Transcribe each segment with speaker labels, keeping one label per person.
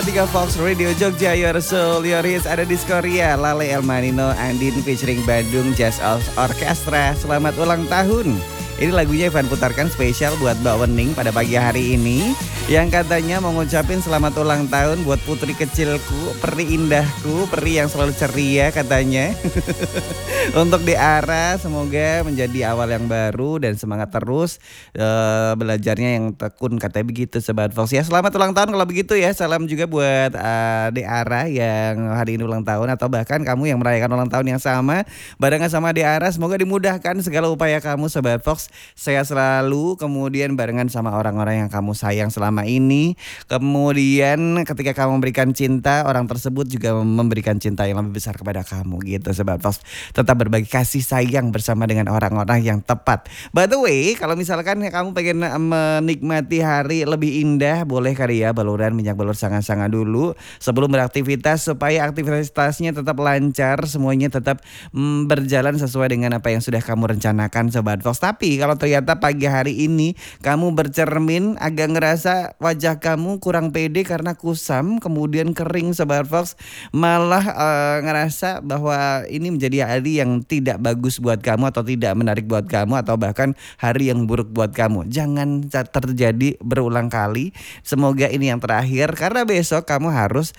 Speaker 1: Tiga Fox Radio Jogja, Your Soul, Your Hits. Ada di Korea, Lale Elmanino, Andin featuring Bandung Jazz Orchestra. Selamat ulang tahun. Ini lagunya Ivan putarkan spesial buat Mbak Wening pada pagi hari ini, yang katanya mau ngucapin selamat ulang tahun buat putri kecilku, peri indahku, peri yang selalu ceria katanya. Untuk Diara, semoga menjadi awal yang baru dan semangat terus belajarnya yang tekun, katanya begitu Sobat Fox ya. Selamat ulang tahun kalau begitu ya. Salam juga buat Diara yang hari ini ulang tahun, atau bahkan kamu yang merayakan ulang tahun yang sama barengan sama Diara. Semoga dimudahkan segala upaya kamu Sobat Fox. Sehat selalu, kemudian barengan sama orang-orang yang kamu sayang selama ini. Kemudian ketika kamu memberikan cinta, orang tersebut juga memberikan cinta yang lebih besar kepada kamu gitu Sobat Fox. Tetap berbagi kasih sayang bersama dengan orang-orang yang tepat. By the way, kalau misalkan kamu pengen menikmati hari lebih indah, boleh kali ya baluran minyak balur sangat-sangat dulu sebelum beraktivitas, supaya aktivitasnya tetap lancar, semuanya tetap berjalan sesuai dengan apa yang sudah kamu rencanakan Sobat Fox. Tapi kalau ternyata pagi hari ini kamu bercermin agak ngerasa wajah kamu kurang pede karena kusam kemudian kering Sobat Fox, malah ngerasa bahwa ini menjadi hari yang tidak bagus buat kamu atau tidak menarik buat kamu, atau bahkan hari yang buruk buat kamu. Jangan terjadi berulang kali. Semoga ini yang terakhir, karena besok kamu harus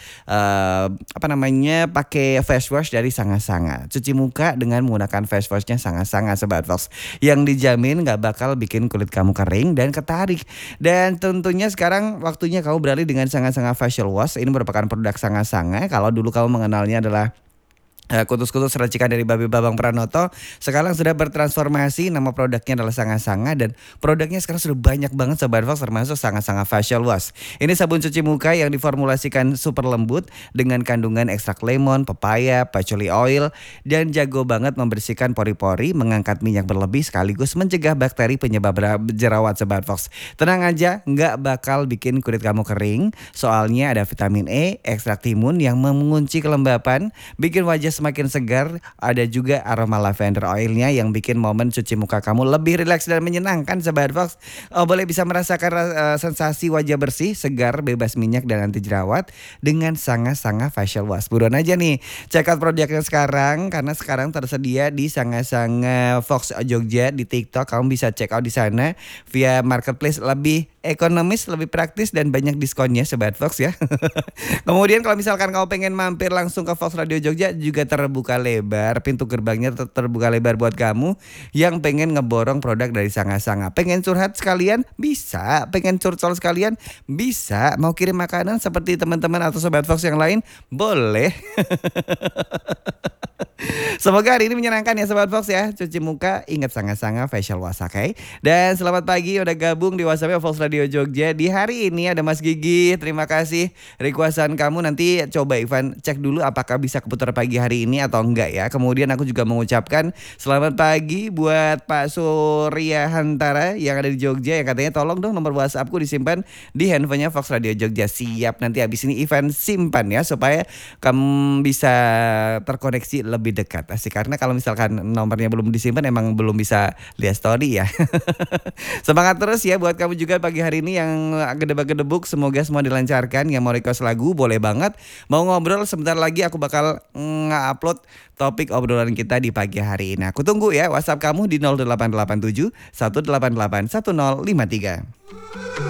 Speaker 1: pakai face wash dari Sanga-Sanga. Cuci muka dengan menggunakan face washnya Sanga-Sanga Sobat Fox, yang dijamin gak bakal bikin kulit kamu kering dan ketarik. Dan tentunya sekarang waktunya kamu beralih dengan Sanga-Sanga Facial Wash. Ini merupakan produk Sanga-Sanga. Kalau dulu kamu mengenalnya adalah kutus-kutus racikan dari Babe Babang Pranoto, sekarang sudah bertransformasi. Nama produknya adalah Sanga-Sanga, dan produknya sekarang sudah banyak banget Sobat Fox, termasuk Sanga-Sanga Facial Wash. Ini sabun cuci muka yang diformulasikan super lembut dengan kandungan ekstrak lemon, pepaya, patchouli oil, dan jago banget membersihkan pori-pori, mengangkat minyak berlebih, sekaligus mencegah bakteri penyebab jerawat Sobat Fox. Tenang aja, nggak bakal bikin kulit kamu kering, soalnya ada vitamin E, ekstrak timun yang mengunci kelembapan, bikin wajah semakin segar. Ada juga aroma lavender oilnya yang bikin momen cuci muka kamu lebih rileks dan menyenangkan Sobat Fox. Boleh bisa merasakan sensasi wajah bersih, segar, bebas minyak dan anti jerawat dengan Sanga-Sanga Facial Wash. Buruan aja nih, check out produknya sekarang, karena sekarang tersedia di Sanga-Sanga Fox Jogja di TikTok. Kamu bisa check out di sana via marketplace, lebih ekonomis, lebih praktis, dan banyak diskonnya Sobat Fox ya. Kemudian kalau misalkan kamu pengen mampir langsung ke Fox Radio Jogja, juga terbuka lebar, pintu gerbangnya terbuka lebar buat kamu yang pengen ngeborong produk dari Sanga-Sanga. Pengen curhat sekalian bisa, pengen curcol sekalian bisa, mau kirim makanan seperti teman-teman atau Sobat Fox yang lain boleh. Semoga hari ini menyenangkan ya Sobat Fox ya. Cuci muka ingat Sanga-Sanga Facial Wash, oke? Dan selamat pagi udah gabung di WhatsApp Fox Radio Jogja. Di hari ini ada Mas Gigi. Terima kasih requestan kamu. Nanti coba Ivan cek dulu apakah bisa keputar pagi hari ini atau enggak ya. Kemudian aku juga mengucapkan selamat pagi buat Pak Surya Hantara yang ada di Jogja, yang katanya tolong dong nomor WhatsAppku disimpan di handphonenya Fox Radio Jogja. Siap, nanti habis ini Ivan simpan ya, supaya kamu bisa terkoneksi lebih dekat. Asik, karena kalau misalkan nomornya belum disimpan emang belum bisa lihat story ya. Semangat terus ya buat kamu juga pagi hari ini yang gedebak-gedebuk. Semoga semua dilancarkan. Yang mau request lagu boleh banget. Mau ngobrol sebentar lagi aku bakal nge-upload topik obrolan kita di pagi hari ini. Aku tunggu ya WhatsApp kamu di 0887 188 1053.